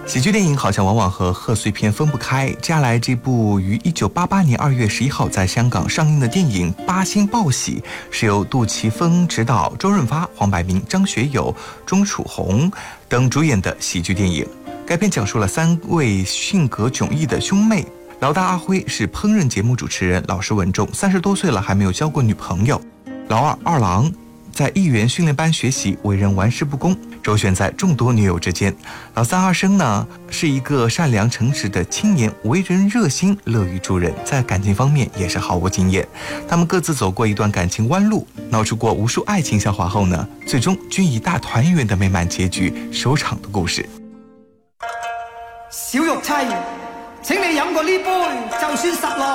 喜剧电影好像往往和贺岁片分不开。接下来这部于1988年2月11号在香港上映的电影《八星报喜》，是由杜琪峰执导，周润发、黄百鸣、张学友、钟楚红等主演的喜剧电影。该片讲述了3位性格迥异的兄妹。老大阿辉是烹饪节目主持人，老实稳重，30多岁了还没有交过女朋友。老二二郎在艺员训练班学习，为人玩世不恭，周旋在众多女友之间。老三二生呢，是一个善良诚实的青年，为人热心，乐于助人，在感情方面也是毫无经验。他们各自走过一段感情弯路，闹出过无数爱情笑话后呢，最终均以大团圆的美满结局收场的故事。 小玉妻，請你飲過呢杯，就算十落。